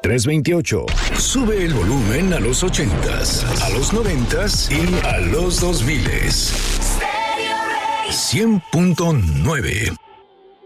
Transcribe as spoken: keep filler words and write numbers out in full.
tres veintiocho. Sube el volumen a los ochentas, a los noventas y a los dos miles. cien punto nueve.